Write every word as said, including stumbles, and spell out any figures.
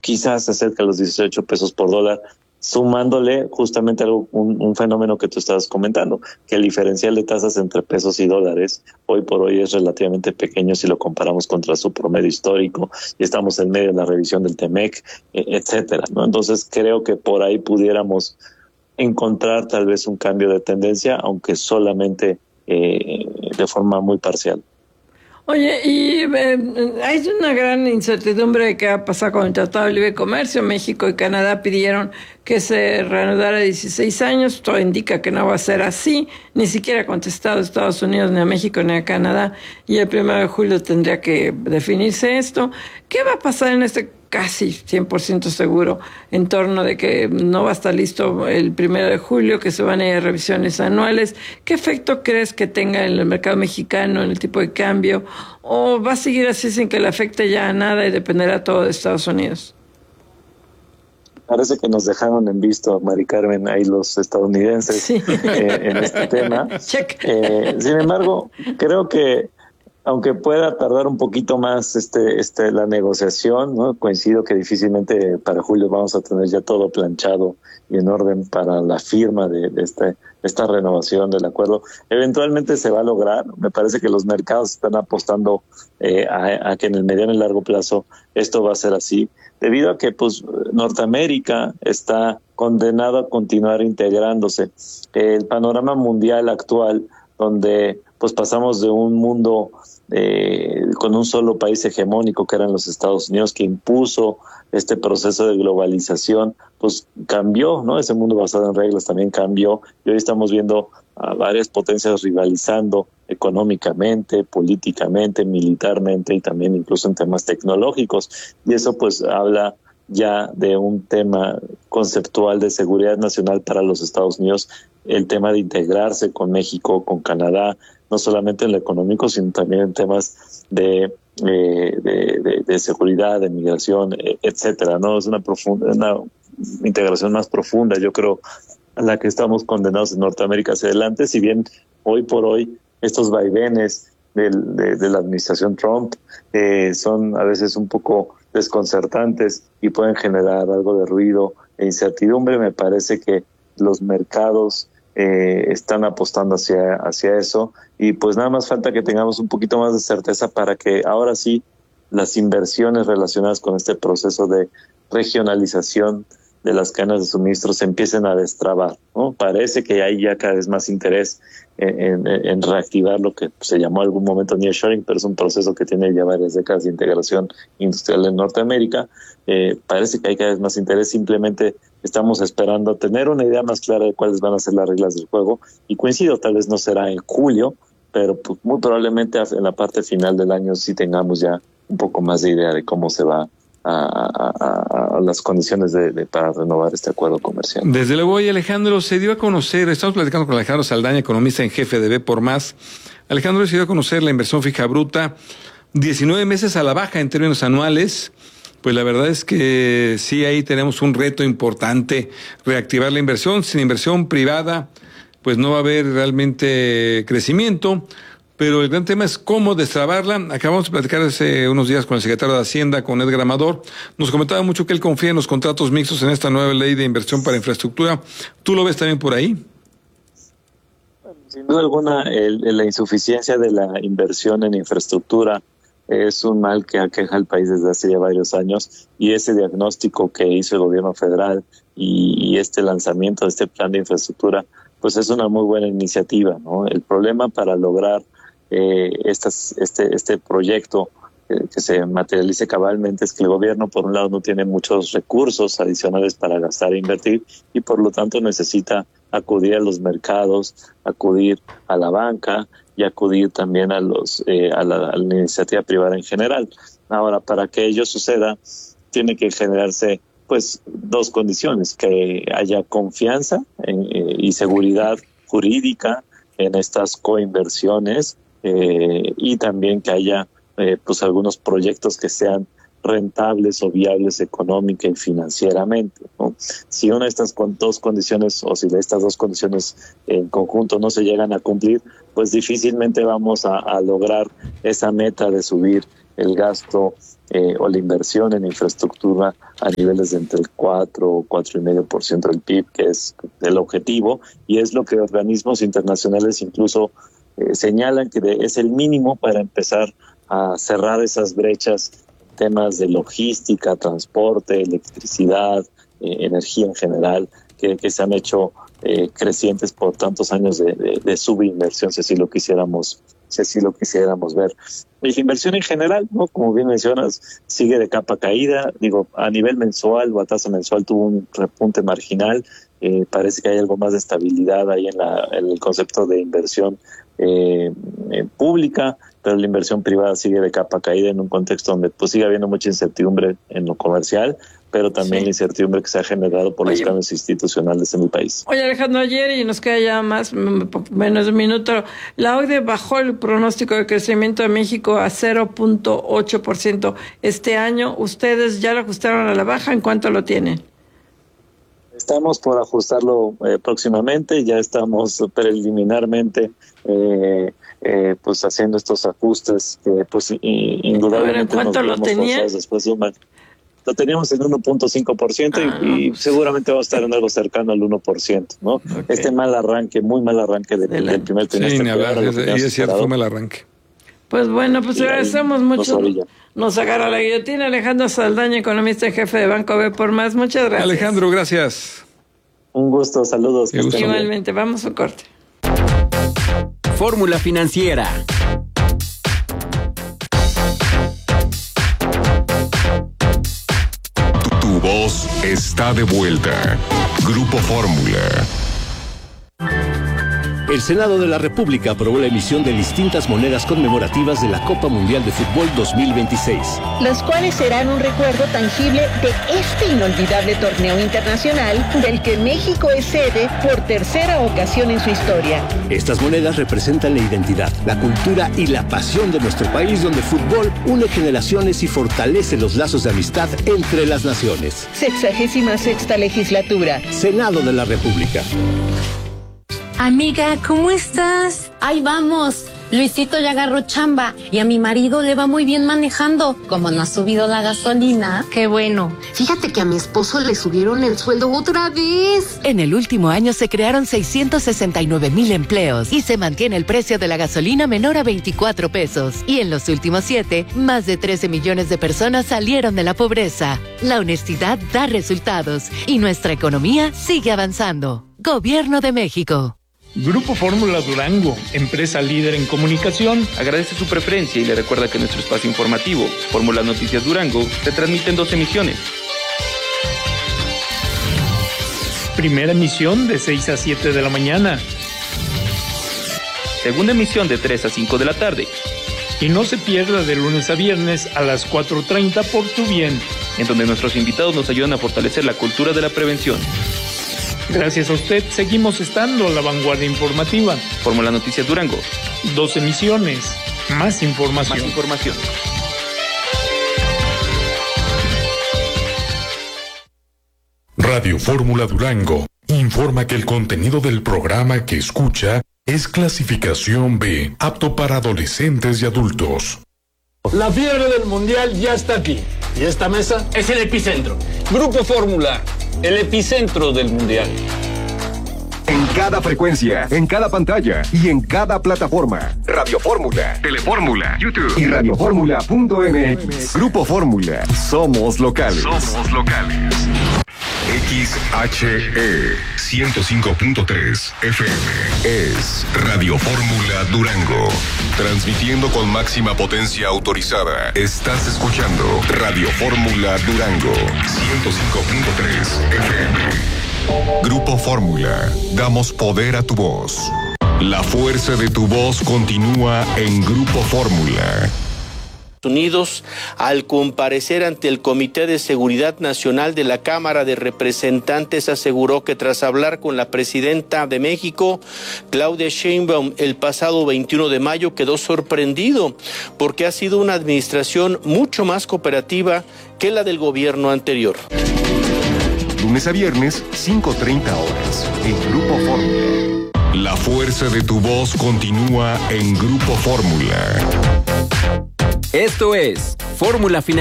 quizás se acerca a los dieciocho pesos por dólar, sumándole justamente algo, un, un fenómeno que tú estabas comentando, que el diferencial de tasas entre pesos y dólares hoy por hoy es relativamente pequeño si lo comparamos contra su promedio histórico, y estamos en medio de la revisión del Temec, eh, etcétera, ¿no? Entonces creo que por ahí pudiéramos encontrar tal vez un cambio de tendencia, aunque solamente eh, de forma muy parcial. Oye, y eh, hay una gran incertidumbre de qué va a pasar con el Tratado de Libre Comercio. México y Canadá pidieron que se reanudara a dieciséis años. Todo indica que no va a ser así. Ni siquiera ha contestado Estados Unidos, ni a México, ni a Canadá. Y el primero de julio tendría que definirse esto. ¿Qué va a pasar en este casi cien por ciento seguro en torno de que no va a estar listo el primero de julio, que se van a ir a revisiones anuales? ¿Qué efecto crees que tenga en el mercado mexicano, en el tipo de cambio? ¿O va a seguir así sin que le afecte ya a nada y dependerá todo de Estados Unidos? Parece que nos dejaron en visto, Mari Carmen, ahí los estadounidenses, sí. eh, en este tema. Eh, sin embargo, creo que aunque pueda tardar un poquito más este, este, la negociación, ¿no? Coincido que difícilmente para julio vamos a tener ya todo planchado y en orden para la firma de, de este, esta renovación del acuerdo. Eventualmente se va a lograr. Me parece que los mercados están apostando eh, a, a que en el mediano y largo plazo esto va a ser así, debido a que pues Norteamérica está condenado a continuar integrándose. El panorama mundial actual, donde pues pasamos de un mundo eh, con un solo país hegemónico que eran los Estados Unidos, que impuso este proceso de globalización, pues cambió, ¿no? Ese mundo basado en reglas también cambió, y hoy estamos viendo a varias potencias rivalizando económicamente, políticamente, militarmente y también incluso en temas tecnológicos, y eso pues habla ya de un tema conceptual de seguridad nacional para los Estados Unidos, el tema de integrarse con México, con Canadá, no solamente en lo económico, sino también en temas de, eh, de, de, de seguridad, de migración, etcétera, ¿no? Es una profunda, una integración más profunda, yo creo, a la que estamos condenados en Norteamérica hacia adelante, si bien hoy por hoy estos vaivenes del, de, de la administración Trump eh, son a veces un poco desconcertantes y pueden generar algo de ruido e incertidumbre. Me parece que los mercados eh, están apostando hacia, hacia eso, y pues nada más falta que tengamos un poquito más de certeza para que ahora sí las inversiones relacionadas con este proceso de regionalización de las cadenas de suministro se empiecen a destrabar, ¿no? Parece que hay ya cada vez más interés en, en, en reactivar lo que se llamó en algún momento nearshoring, pero es un proceso que tiene ya varias décadas de integración industrial en Norteamérica. Eh, parece que hay cada vez más interés, simplemente estamos esperando tener una idea más clara de cuáles van a ser las reglas del juego, y coincido, tal vez no será en julio, pero pues muy probablemente en la parte final del año sí tengamos ya un poco más de idea de cómo se va A, a, a las condiciones de, de para renovar este acuerdo comercial. Desde luego, hoy Alejandro, se dio a conocer, estamos platicando con Alejandro Saldaña, economista en jefe de B por Más. Alejandro, se dio a conocer la inversión fija bruta, diecinueve meses a la baja en términos anuales. Pues la verdad es que sí, ahí tenemos un reto importante, reactivar la inversión. Sin inversión privada, pues no va a haber realmente crecimiento. Pero el gran tema es cómo destrabarla. Acabamos de platicar hace unos días con el secretario de Hacienda, con Edgar Amador. Nos comentaba mucho que él confía en los contratos mixtos en esta nueva ley de inversión para infraestructura. ¿Tú lo ves también por ahí? Sin duda alguna, el, la insuficiencia de la inversión en infraestructura es un mal que aqueja al país desde hace ya varios años, y ese diagnóstico que hizo el gobierno federal y, y este lanzamiento de este plan de infraestructura, pues es una muy buena iniciativa, ¿no? El problema para lograr Eh, estas, este, este proyecto eh, que se materialice cabalmente es que el gobierno, por un lado, no tiene muchos recursos adicionales para gastar e invertir, y por lo tanto necesita acudir a los mercados, acudir a la banca y acudir también a los eh, a, la, a la iniciativa privada en general. Ahora, para que ello suceda, tiene que generarse pues dos condiciones: que haya confianza en, eh, y seguridad jurídica en estas coinversiones, Eh, y también que haya eh, pues algunos proyectos que sean rentables o viables económica y financieramente, ¿no? Si una de estas con dos condiciones, o si de estas dos condiciones en conjunto no se llegan a cumplir, pues difícilmente vamos a, a lograr esa meta de subir el gasto eh, o la inversión en infraestructura a niveles de entre el cuatro o cuatro coma cinco por ciento del P I B, que es el objetivo, y es lo que organismos internacionales incluso eh, señalan que de, es el mínimo para empezar a cerrar esas brechas, temas de logística, transporte, electricidad, eh, energía en general, que, que se han hecho eh, crecientes por tantos años de, de, de subinversión, si así lo quisiéramos, si así lo quisiéramos ver. Y la inversión en general, ¿no? Como bien mencionas, sigue de capa caída. Digo, a nivel mensual o a tasa mensual tuvo un repunte marginal. Eh, parece que hay algo más de estabilidad ahí en, la, en el concepto de inversión eh, eh, pública, pero la inversión privada sigue de capa caída en un contexto donde pues sigue habiendo mucha incertidumbre en lo comercial, pero también sí. la incertidumbre que se ha generado por Oye. los cambios institucionales en el país. Oye, Alejandro, ayer, y nos queda ya más, menos de un minuto, la O C D E bajó el pronóstico de crecimiento de México a cero punto ocho por ciento este año. ¿Ustedes ya lo ajustaron a la baja? ¿En cuánto lo tienen? Estamos por ajustarlo eh, próximamente, ya estamos preliminarmente eh, eh, pues haciendo estos ajustes que pues i- indudablemente nos vemos forzados después de un año. Lo teníamos en uno punto cinco por ciento ah, y, y seguramente vamos a estar en algo cercano al uno por ciento, ¿no? Okay. Este mal arranque, muy mal arranque de, de del primer trimestre. Sí, ni hablar, es, y es cierto, fue mal arranque. Pues bueno, pues agradecemos mucho. Nos, nos agarra la guillotina. Alejandro Saldaña, economista en jefe de Banco B por Más. Muchas gracias. Alejandro, gracias. Un gusto, saludos. Gusto. Igualmente, vamos a un corte. Fórmula Financiera. Tu, tu voz está de vuelta. Grupo Fórmula. El Senado de la República aprobó la emisión de distintas monedas conmemorativas de la Copa Mundial de Fútbol dos mil veintiséis. Las cuales serán un recuerdo tangible de este inolvidable torneo internacional del que México es sede por tercera ocasión en su historia. Estas monedas representan la identidad, la cultura y la pasión de nuestro país, donde el fútbol une generaciones y fortalece los lazos de amistad entre las naciones. Sexagésima sexta legislatura. Senado de la República. Amiga, ¿cómo estás? Ahí vamos. Luisito ya agarró chamba y a mi marido le va muy bien manejando. Como no ha subido la gasolina. Qué bueno. Fíjate que a mi esposo le subieron el sueldo otra vez. En el último año se crearon seiscientos sesenta y nueve mil empleos y se mantiene el precio de la gasolina menor a veinticuatro pesos. Y en los últimos siete, más de trece millones de personas salieron de la pobreza. La honestidad da resultados y nuestra economía sigue avanzando. Gobierno de México. Grupo Fórmula Durango, empresa líder en comunicación, agradece su preferencia y le recuerda que nuestro espacio informativo, Fórmula Noticias Durango, se transmite en dos emisiones. Primera emisión de seis a siete de la mañana. Segunda emisión de tres a cinco de la tarde. Y no se pierda de lunes a viernes a las cuatro treinta por Tu Bien, en donde nuestros invitados nos ayudan a fortalecer la cultura de la prevención. Gracias a usted, seguimos estando a la vanguardia informativa. Fórmula Noticias Durango. Dos emisiones, más información. Más información. Radio Fórmula Durango informa que el contenido del programa que escucha es clasificación B, apto para adolescentes y adultos. La fiebre del mundial ya está aquí. Y esta mesa es el epicentro. Grupo Fórmula, el epicentro del mundial. En cada frecuencia, en cada pantalla y en cada plataforma. Radio Fórmula, Telefórmula, YouTube y radioformula punto m x. Grupo Fórmula, somos locales. Somos locales. X H E ciento cinco punto tres F M es Radio Fórmula Durango. Transmitiendo con máxima potencia autorizada. Estás escuchando Radio Fórmula Durango ciento cinco punto tres F M. Grupo Fórmula. Damos poder a tu voz. La fuerza de tu voz continúa en Grupo Fórmula. Unidos, al comparecer ante el Comité de Seguridad Nacional de la Cámara de Representantes, aseguró que tras hablar con la presidenta de México, Claudia Sheinbaum, el pasado veintiuno de mayo, quedó sorprendido porque ha sido una administración mucho más cooperativa que la del gobierno anterior. Lunes a viernes, cinco treinta horas, en Grupo Fórmula. La fuerza de tu voz continúa en Grupo Fórmula. Esto es Fórmula Financiera.